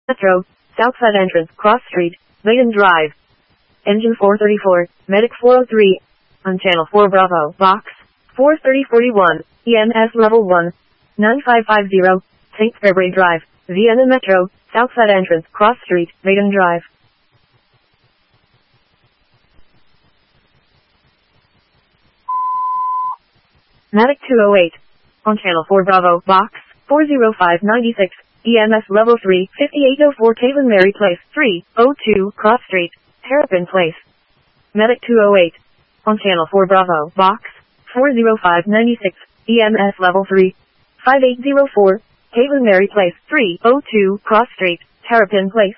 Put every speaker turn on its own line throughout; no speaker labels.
Metro, Southside Entrance, Cross Street, Layton Drive. Engine 434, Medic 403. On Channel 4 Bravo, Box 43041, EMS Level 1, 9550, St. Fairbury Drive, Vienna Metro, Southside Entrance, Cross Street, Layton Drive. Medic 208. On Channel 4 Bravo, Box 40596, EMS Level 3, 5804 Caitlin Mary Place, 302 Cross Street, Terrapin Place. Medic 208. On Channel 4 Bravo, Box 40596, EMS Level 3, 5804, Caitlin Mary Place, 302 Cross Street, Terrapin Place.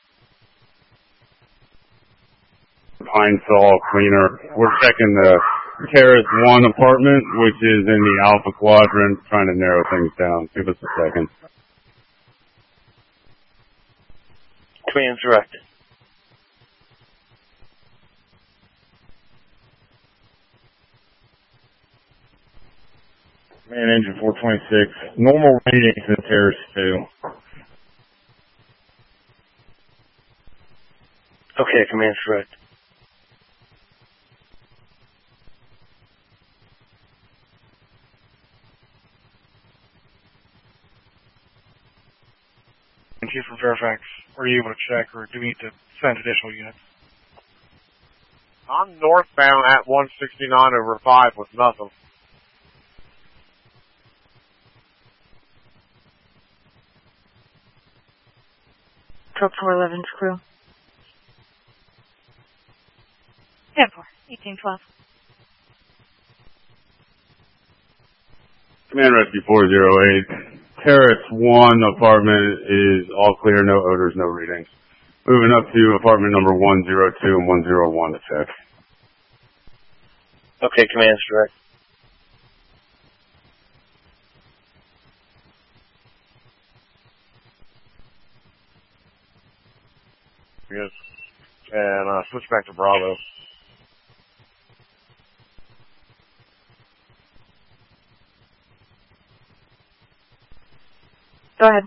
Pine Sol Cleaner. We're checking the Terrace 1 apartment, which is in the Alpha Quadrant, trying to narrow things down. Give us a second.
Command direct.
Man, engine 426. Normal ratings in Terrace 2.
Okay, command direct.
Chief from Fairfax, are you able to check, or do we need to send additional units?
I'm northbound at 169 over 5 with nothing.
Truck 411's crew. 10-4, 1812.
Command Rescue 408. Terrace 1 apartment is all clear, no odors, no readings. Moving up to apartment number 102 and 101 to check.
Okay, command direct.
Yes. And switch back to Bravo.
Go ahead.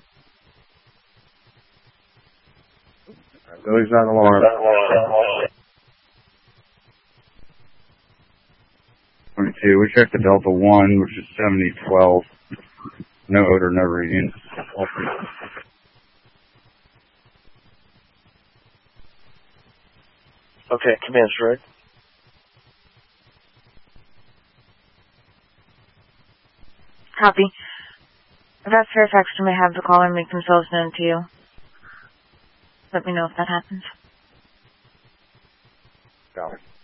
Billy's not alarmed. 22. We checked the Delta 1, which is 7012. No odor, no reading.
Okay, command direct.
Copy. I've asked Fairfax to may have the caller make themselves known to you. Let me know if that happens.
Got it.